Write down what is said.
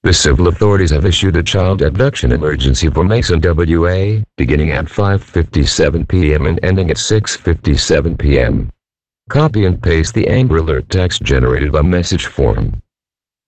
The civil authorities have issued a child abduction emergency for Mason WA, beginning at 5:57 p.m. and ending at 6:57 p.m. Copy and paste the Amber Alert text generated by message form.